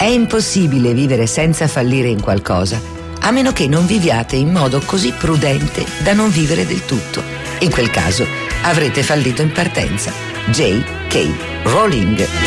impossibile vivere senza fallire in qualcosa, a meno che non viviate in modo così prudente da non vivere del tutto. In quel caso avrete fallito in partenza. J.K. Rowling.